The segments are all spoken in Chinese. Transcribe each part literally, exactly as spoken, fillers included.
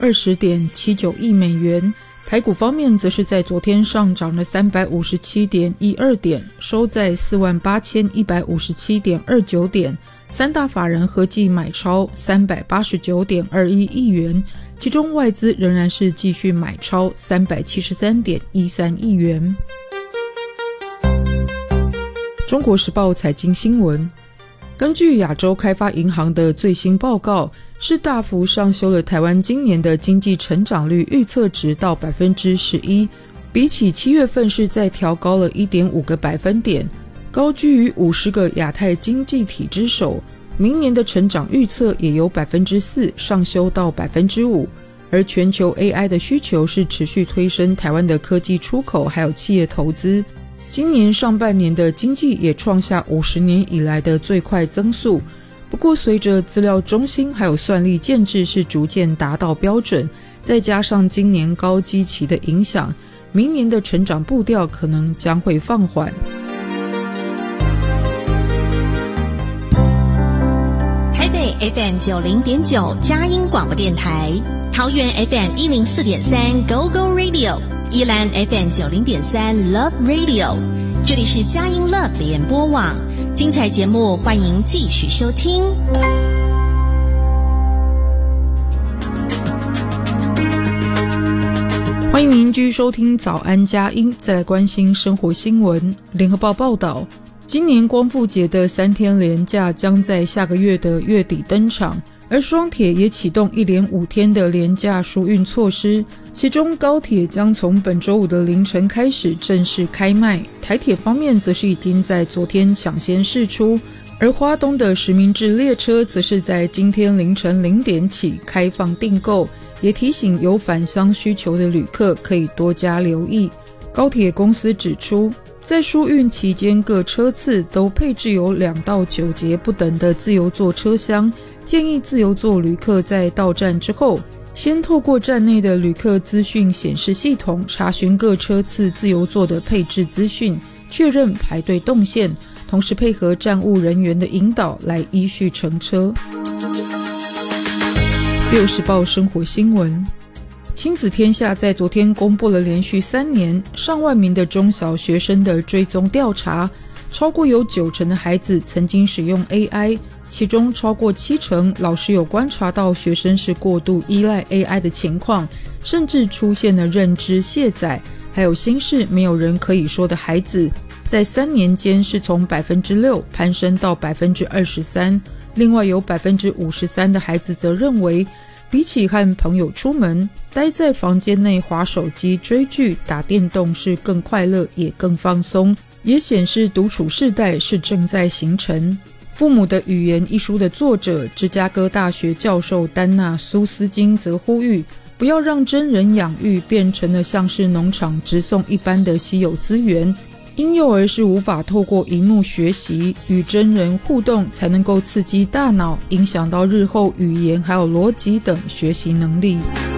二十点七九亿美元。台股方面则是在昨天上涨了三百五十七点一二点，收在四万八千一百五十七点二九点，三大法人合计买超三百八十九点二一亿元，其中外资仍然是继续买超三百七十三点一三亿元。中国时报财经新闻，根据亚洲开发银行的最新报告，是大幅上修了台湾今年的经济成长率预测值到 百分之十一， 比起七月份是再调高了 一点五个百分点，高居于五十个亚太经济体之首。明年的成长预测也由 百分之四 上修到 百分之五， 而全球 A I 的需求是持续推升台湾的科技出口还有企业投资。今年上半年的经济也创下五十年以来的最快增速，不过随着资料中心还有算力建制是逐渐达到标准，再加上今年高基期的影响，明年的成长步调可能将会放缓。 台北 F M 九零点九佳音广播电台，桃园 F M 一零四点三 Go Go Radio，宜兰 F M 九零点三 Love Radio， 这里是佳音 Love 联播网，精彩节目欢迎继续收听。 欢迎您继续收听早安佳音，再来关心生活新闻。联合报报道，今年光复节的三天连假将在下个月的月底登场，而双铁也启动一连五天的连假疏运措施，其中高铁将从本周五的凌晨开始正式开卖，台铁方面则是已经在昨天抢先释出，而花东的实名制列车则是在今天凌晨零点起开放订购，也提醒有返乡需求的旅客可以多加留意。高铁公司指出，在疏运期间各车次都配置有两到九节不等的自由座车厢，建议自由座旅客在到站之后，先透过站内的旅客资讯显示系统查询各车次自由座的配置资讯，确认排队动线，同时配合站务人员的引导来依序乘车。自由时报生活新闻，亲子天下在昨天公布了连续三年上万名的中小学生的追踪调查，超过有九成的孩子曾经使用 A I， 其中超过七成老师有观察到学生是过度依赖 A I 的情况，甚至出现了认知卸载，还有心事没有人可以说的孩子，在三年间是从 百分之六 攀升到 百分之二十三。另外有 百分之五十三 的孩子则认为，比起和朋友出门，待在房间内滑手机、追剧、打电动是更快乐也更放松，也显示独处世代是正在形成。父母的语言一书的作者芝加哥大学教授丹娜·苏斯金则呼吁，不要让真人养育变成了像是农场直送一般的稀有资源，婴幼儿是无法透过荧幕学习，与真人互动才能够刺激大脑，影响到日后语言还有逻辑等学习能力。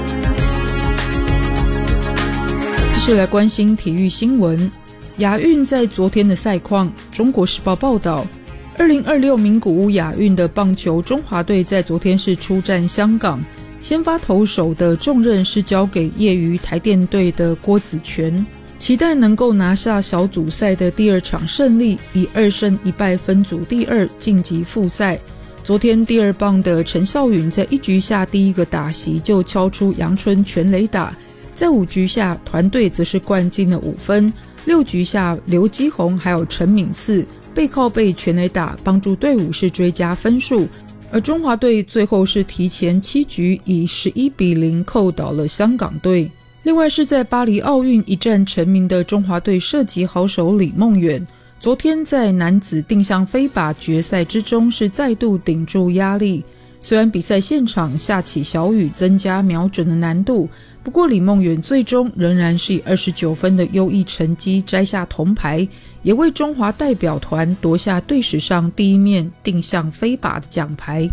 继续来关心体育新闻，亚运在昨天的赛况，中国时报报道，二零二六名古屋亚运的棒球中华队在昨天是出战香港，先发投手的重任是交给业余台电队的郭子泉，期待能够拿下小组赛的第二场胜利，以二胜一败分组第二晋级复赛。昨天第二棒的陈孝允在一局下第一个打席就敲出阳春全垒打，在五局下团队则是灌进了五分，六局下刘基宏还有陈敏嗣背靠背全垒打帮助队伍是追加分数，而中华队最后是提前七局以十一比零扣倒了香港队。另外是在巴黎奥运一战成名的中华队射击好手李梦远，昨天在男子定向飞靶决赛之中是再度顶住压力，虽然比赛现场下起小雨，增加瞄准的难度，不过李梦远最终仍然是以二十九分的优异成绩摘下铜牌，也为中华代表团夺下队史上第一面定向飞靶的奖牌。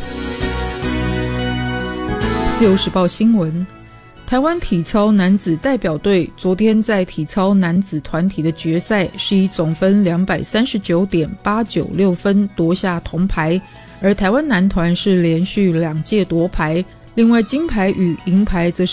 自由时报新闻，台湾体操男子代表队昨天在体操男子团体的决赛是以总分 两百三十九点八九六分夺下铜牌，而台湾男团是连续两届夺牌， 另外金牌与银牌则